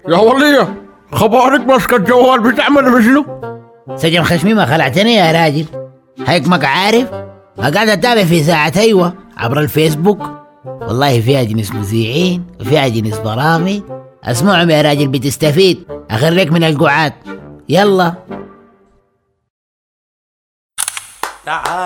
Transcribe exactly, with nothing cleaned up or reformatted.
يا ولية خبرك ماسكة الجوال بتعمل شنو؟ سجن خشمي ما خلعتني يا راجل، هيك ما عارف. ما قاعد اتابع في ساعة ايوه عبر الفيسبوك، والله فيها جنس مذيعين وفيها جنس برامج. اسمعهم يا راجل بتستفيد، اخرك من القعاد. يلا.